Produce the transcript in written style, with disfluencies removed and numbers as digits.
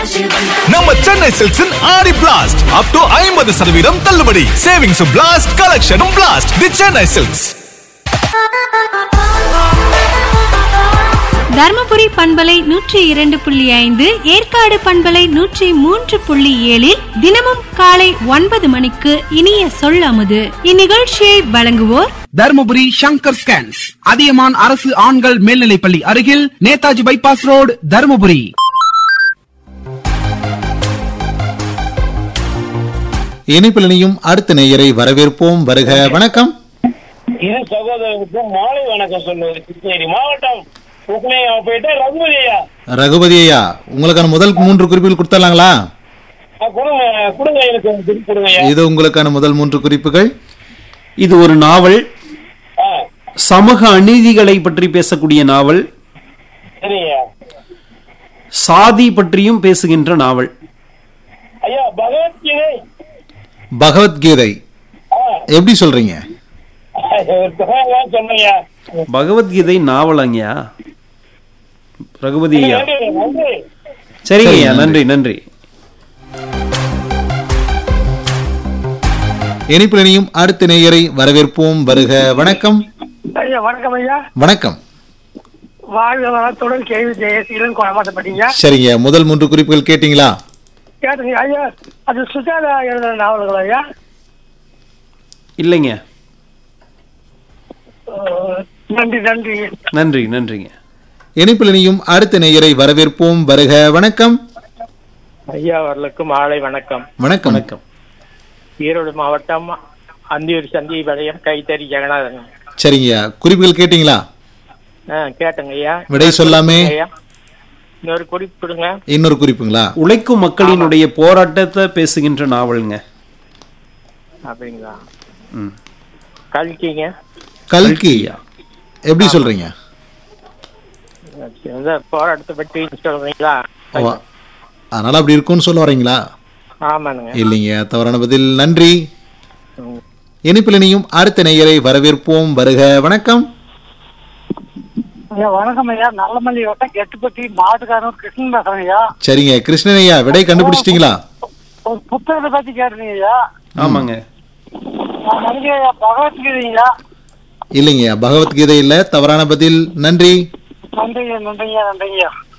நம்ம சென்னை சில்க்ஸின் ஆடி blast up to 50% தள்ளுபடி. Savings blast, கலெக்ஷனும் blast. தி Chennai silks. Dharmapuri பண்பலை 102.5, ஏற்காடு பண்பலை 103.7 தினமும் காலை 9 மணிக்கு இனிய சொல்லாமது. இந்நிகழ்ச்சியை வழங்குவோர் தர்மபுரி சங்கர் ஸ்கேன்ஸ், அதியமான் அரசு ஆண்கள் மேல்நிலைப்பள்ளி அருகில், நேதாஜி பைபாஸ் ரோடு, தர்மபுரி. இனிப்பிலனையும் அடுத்த நேயரை வரவேற்போம். வருக. வணக்கம். இரு சகோதரருக்கு மாலை வணக்கம் சொல்லுவது கிருஷ்ணகிரி மாவட்டம் ரகுபதியா. ரகுபதியா, உங்களுக்கான முதல் 3 குறிப்புகள் கொடுத்துடலாங்களா? கொடுங்க, எனக்கு கொடுங்க. இது உங்களுக்கான முதல் 3 குறிப்புகள். இது ஒரு நாவல். சமூக அநீதிகளை பற்றி பேசக்கூடிய நாவல். சாதி பற்றியும் பேசுகின்ற நாவல். ஐயா, பகவத்கீதை. பகவத்கீதை எப்படி சொல்றீங்க? பகவத்கீதை நாவலங்கயா ரகுபதி ஐயா. சரிங்க ஐயா, நன்றி நன்றி. இனிப்பிலனையும் அடுத்த நேயரை வரவேற்போம். வருக. வணக்கம். ஐயா வணக்கம். ஐயா வணக்கம். வாழ்க வளத்துடன் கேள்வி ஜெயசீலன் குணமாட்டப்பட்டீங்க. சரிங்க, முதல் 3 குறிப்புகள் கேட்டீங்களா? கேட்டுங்க ஐயா. அது சுஜாதா எழுதுற நாவல்களா ஐயா? இல்லைங்க. நன்றி நன்றி நன்றி நன்றிங்க. இனிப்பிலனையும் அடுத்த நேயரை வரவேற்போம். வருக. வணக்கம். ஐயா அவர்களுக்கு மாலை வணக்கம். வணக்கம். வணக்கம். ஈரோடு மாவட்டம் அந்தியூர் சந்தி வளையம் கைத்தறி ஜெகநாதன். சரிங்க, குறிப்புகள் கேட்டீங்களா? கேட்டுங்க ஐயா. விடை சொல்லாமே. இன்னொரு குறிப்பு கொடுங்க. இன்னொரு குறிப்புங்களா? உழைக்கும் மக்களினுடைய போராட்டத்தை பேசுகின்ற நாவலுங்க. அப்படிங்களா? கல்கிங்க. கல்கி எப்படி சொல்றீங்க? போராட்டத்தை பற்றி சொல்றீங்களா? அதனால அப்படி இருக்கும்னு சொல்ல வரீங்களா? ஆமாங்க. இல்லைங்க, தவறான பதில். நன்றி. இனிப்பிலனையும் அடுத்த நேயரை வரவேற்போம். வருக. வணக்கம். ஐயா வணக்கம் ஐயா. நல்லமல்லி வட்டம் கெட்டுப்பட்டி மாட்டுக்காரன் கிருஷ்ணன் பேசுறேன் ஐயா. சரிங்க, கிருஷ்ணன் ஐயா, விடை கண்டுபிடிச்சிட்டீங்களா? ஒரு புத்தகத்தை பத்தி கேட்டீங்க ஐயா. ஆமாங்க. பகவத்கீதைங்களா? இல்லைங்க, பகவத்கீதை இல்ல, தவறான பதில். நன்றி. நன்றிங்க நன்றிங்க நன்றிங்க.